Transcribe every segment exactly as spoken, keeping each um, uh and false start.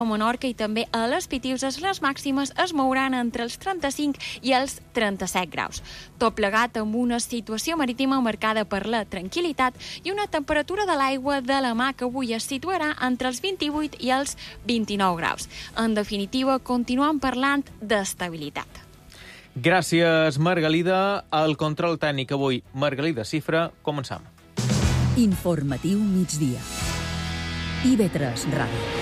a Menorca i també a les Pitiuses, les màximes es mouran entre els trenta-cinc i els trenta-set graus. Tot plegat amb una situació marítima marcada per la tranquil·litat i una temperatura de l'aigua de la mar que avui es situarà entre els vint-i-vuit i els vint-i-nou graus. En definitiva, continuem parlant d'estabilitat. Gràcies, Margalida. El control tècnic avui, Margalida Cifra. Començam. Informatiu migdia. I V tres Ràdio.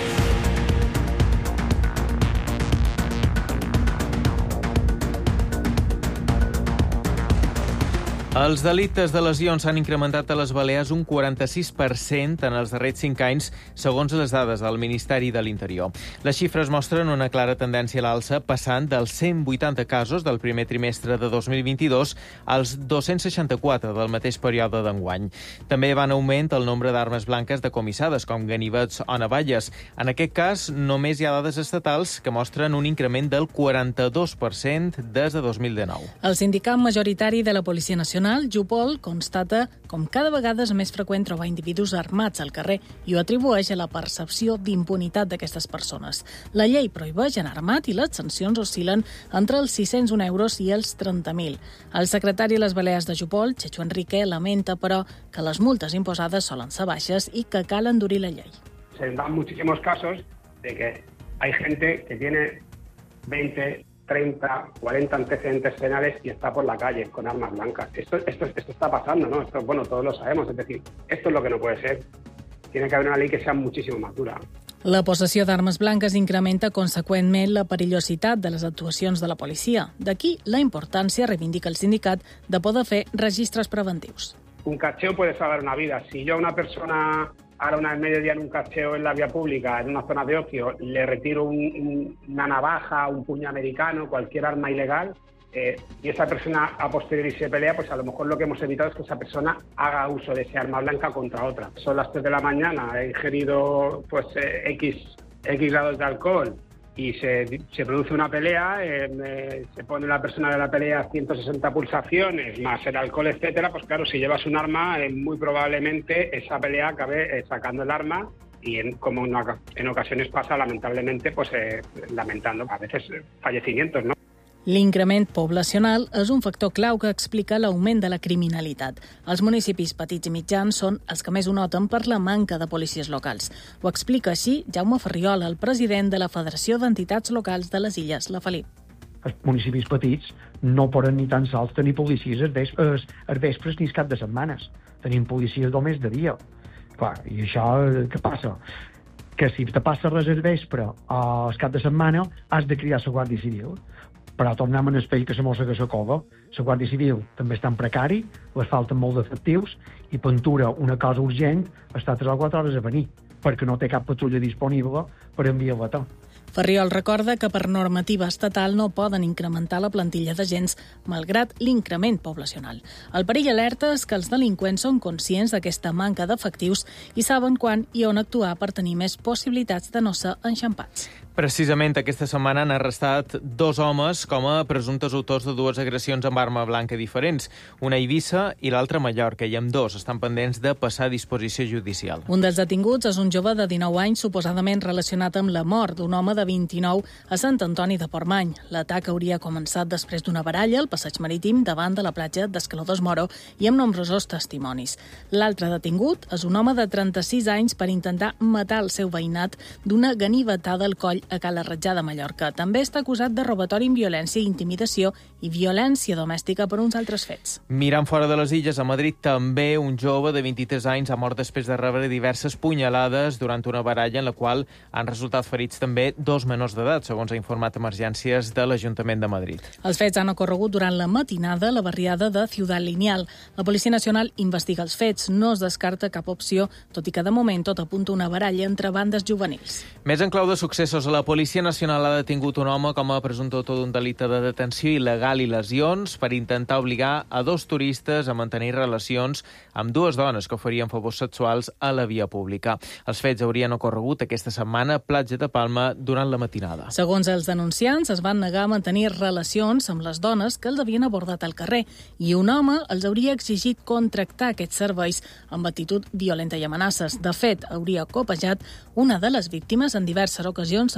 Els delictes de lesions s'han incrementat a les Balears un quaranta-sis per cent en els darrers cinc anys, segons les dades del Ministeri de l'Interior. Les xifres mostren una clara tendència a l'alça, passant dels cent vuitanta casos del primer trimestre de dos mil vint-i-dos als dos-cents seixanta-quatre del mateix període d'enguany. També va en augment el nombre d'armes blanques decomissades, com ganivets o navalles. En aquest cas, només hi ha dades estatals que mostren un increment del quaranta-dos per cent des de dos mil dinou. El sindicat majoritari de la Policia Nacional, Jupol, constata com cada vegada és més freqüent trobar individus armats al carrer i ho atribueix a la percepció d'impunitat d'aquestes persones. La llei prohibeix anar armat i les sancions oscil·len entre els sis-cents un euros i els trenta mil. El secretari de les Balears de Jupol, Chechu Enrique, lamenta, però, que les multes imposades solen ser baixes i que cal endurir la llei. Se dan muchísimos casos de que hay gente que tiene veinte, treinta, cuarenta antecedentes penales y está por la calle con armas blancas. Esto, esto, esto está pasando, ¿no? Esto, bueno, todos lo sabemos. Es decir, esto es lo que no puede ser. Tiene que haber una ley que sea muchísimo más dura. La possessió d'armes blanques incrementa conseqüentment la perillositat de les actuacions de la policia. D'aquí la importància, reivindica el sindicat, de poder fer registres preventius. Un cacheo puede salvar una vida. Si yo a una persona a la una del mediodía en un cacheo en la vía pública, en una zona de ocio, le retiro un, un, una navaja, un puño americano, cualquier arma ilegal, eh, y esa persona a posteriori se pelea, pues a lo mejor lo que hemos evitado es que esa persona haga uso de ese arma blanca contra otra. Son las tres de la mañana, he ingerido pues eh, X, X grados de alcohol y se, se produce una pelea, eh, eh, se pone la persona de la pelea ciento sesenta pulsaciones, más el alcohol, etcétera, pues claro, si llevas un arma, eh, muy probablemente esa pelea acabe eh, sacando el arma y en, como en, en ocasiones pasa, lamentablemente, pues eh, lamentando a veces eh, fallecimientos, ¿no? L'increment poblacional és un factor clau que explica l'augment de la criminalitat. Els municipis petits i mitjans són els que més ho noten per la manca de policies locals. Ho explica així Jaume Ferriola, el president de la Federació d'Entitats Locals de les Illes, la Felip. Els municipis petits no poden ni tan sols tenir policies els vespres, els vespres ni els cap de setmanes. Tenim policies només de dia. Clar, i això què passa? Que si te passa res al vespre o el cap de setmana has de cridar la Guàrdia Civil. Però tornem en el pell que se mossega la cova. La Guàrdia Civil també està en precari, les falten molt d'efectius i Pentura, una cosa urgent, està tres o quatre hores a venir, perquè no té cap patrulla disponible per enviar-la tot. Ferriol recorda que per normativa estatal no poden incrementar la plantilla d'agents malgrat l'increment poblacional. El perill alerta és que els delinqüents són conscients d'aquesta manca d'efectius i saben quan i on actuar per tenir més possibilitats de no ser enxampats. Precisament aquesta setmana han arrestat dos homes com a presumptes autors de dues agressions amb arma blanca diferents, una a Eivissa i l'altra a Mallorca, i amb dos estan pendents de passar a disposició judicial. Un dels detinguts és un jove de dinou anys suposadament relacionat amb la mort d'un home de vint-i-nou a Sant Antoni de Portmany. L'atac hauria començat després d'una baralla al passeig marítim davant de la platja d'Escaladors Moro i amb nombrosos testimonis. L'altre detingut és un home de trenta-sis anys per intentar matar el seu veïnat d'una ganivetada al coll a Cala Ratjà de Mallorca. També està acusat de robatori amb violència i intimidació i violència domèstica per uns altres fets. Mirant fora de les Illes, a Madrid també un jove de vint-i-tres anys ha mort després de rebre diverses punyalades durant una baralla en la qual han resultat ferits també dos menors d'edat, segons ha informat Emergències de l'Ajuntament de Madrid. Els fets han ocorregut durant la matinada a la barriada de Ciudad Lineal. La Policia Nacional investiga els fets. No es descarta cap opció, tot i que de moment tot apunta una baralla entre bandes juvenils. Més en clau de successos, la Policia Nacional ha detingut un home com a presumpte autor d'un delicte de detenció il·legal i lesions per intentar obligar a dos turistes a mantenir relacions amb dues dones que oferien favors sexuals a la via pública. Els fets haurien ocorregut aquesta setmana a Platja de Palma durant la matinada. Segons els denunciants, es van negar a mantenir relacions amb les dones que els havien abordat al carrer i un home els hauria exigit contractar aquests serveis amb actitud violenta i amenaces. De fet, hauria copejat una de les víctimes en diverses ocasions